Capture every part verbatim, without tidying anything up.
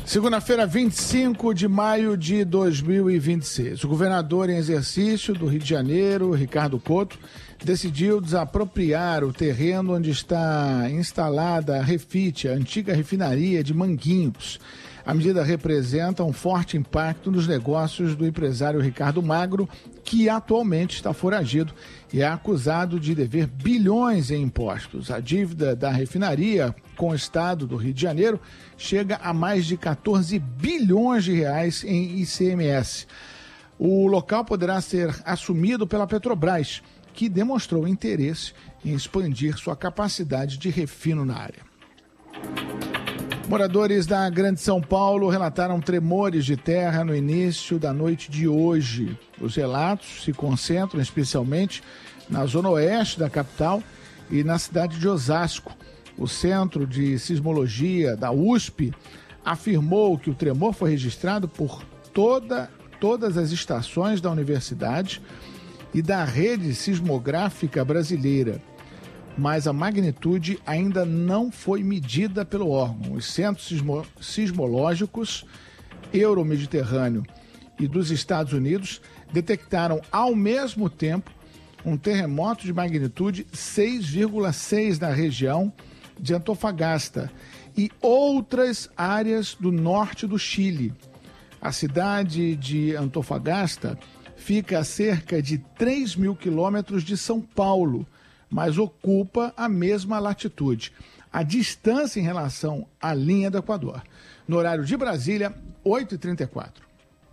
Segunda-feira, vinte e cinco de maio de dois mil e vinte e seis. O governador em exercício do Rio de Janeiro, Ricardo Couto, decidiu desapropriar o terreno onde está instalada a Refit, a antiga refinaria de Manguinhos. A medida representa um forte impacto nos negócios do empresário Ricardo Magro, que atualmente está foragido e é acusado de dever bilhões em impostos. A dívida da refinaria com o estado do Rio de Janeiro chega a mais de quatorze bilhões de reais em I C M S. O local poderá ser assumido pela Petrobras, que demonstrou interesse em expandir sua capacidade de refino na área. Moradores da Grande São Paulo relataram tremores de terra no início da noite de hoje. Os relatos se concentram especialmente na zona oeste da capital e na cidade de Osasco. O Centro de Sismologia da U S P afirmou que o tremor foi registrado por toda, todas as estações da universidade e da rede sismográfica brasileira, mas a magnitude ainda não foi medida pelo órgão. Os centros sismo, sismológicos Euro-Mediterrâneo e dos Estados Unidos detectaram ao mesmo tempo um terremoto de magnitude seis vírgula seis na região de Antofagasta e outras áreas do norte do Chile. A cidade de Antofagasta fica a cerca de três mil quilômetros de São Paulo, mas ocupa a mesma latitude, a distância em relação à linha do Equador. No horário de Brasília, oito e trinta e quatro.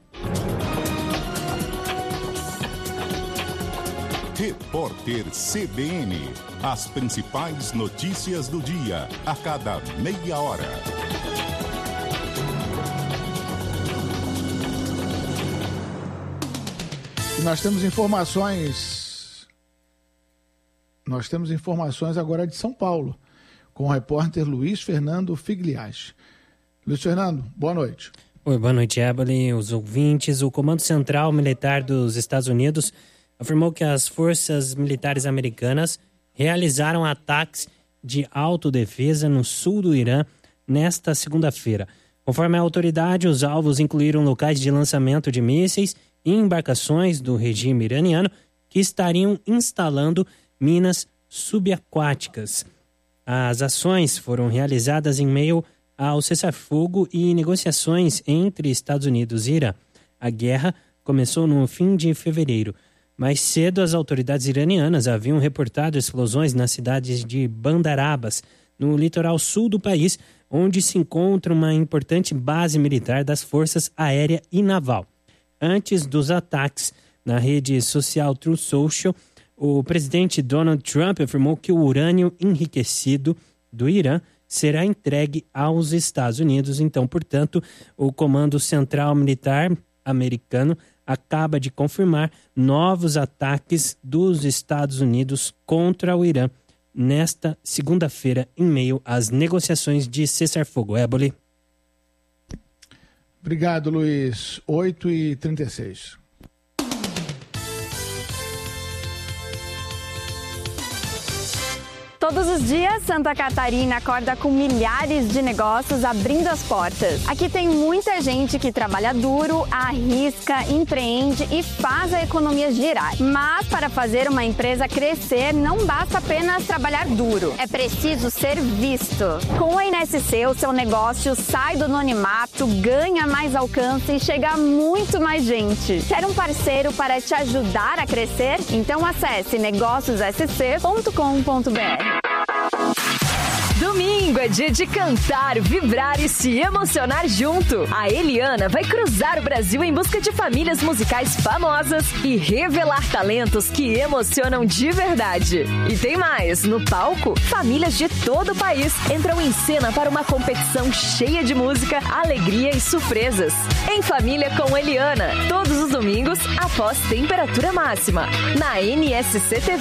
Repórter C B N. As principais notícias do dia, a cada meia hora. E nós temos informações... Nós temos informações agora de São Paulo, com o repórter Luiz Fernando Figliaschi. Luiz Fernando, boa noite. Oi, boa noite, Eboli, os ouvintes. O Comando Central Militar dos Estados Unidos afirmou que as forças militares americanas realizaram ataques de autodefesa no sul do Irã nesta segunda-feira. Conforme a autoridade, os alvos incluíram locais de lançamento de mísseis e embarcações do regime iraniano que estariam instalando minas subaquáticas. As ações foram realizadas em meio ao cessar-fogo e negociações entre Estados Unidos e Irã. A guerra começou no fim de fevereiro. Mais cedo, as autoridades iranianas haviam reportado explosões nas cidades de Bandarabas, no litoral sul do país, onde se encontra uma importante base militar das Forças Aérea e Naval. Antes dos ataques, na rede social Truth Social, o presidente Donald Trump afirmou que o urânio enriquecido do Irã será entregue aos Estados Unidos. Então, portanto, o Comando Central Militar americano acaba de confirmar novos ataques dos Estados Unidos contra o Irã nesta segunda-feira, em meio às negociações de cessar-fogo. Éboli. Obrigado, Luiz. oito e trinta e seis. Todos os dias, Santa Catarina acorda com milhares de negócios abrindo as portas. Aqui tem muita gente que trabalha duro, arrisca, empreende e faz a economia girar. Mas para fazer uma empresa crescer, não basta apenas trabalhar duro. É preciso ser visto. Com a I N S C, o seu negócio sai do anonimato, ganha mais alcance e chega a muito mais gente. Quer um parceiro para te ajudar a crescer? Então acesse negócios s c ponto com ponto b r. Domingo é dia de cantar, vibrar e se emocionar junto. A Eliana vai cruzar o Brasil em busca de famílias musicais famosas e revelar talentos que emocionam de verdade. E tem mais, no palco, famílias de todo o país entram em cena para uma competição cheia de música, alegria e surpresas. Em Família com Eliana, todos os domingos após temperatura máxima, na N S C T V.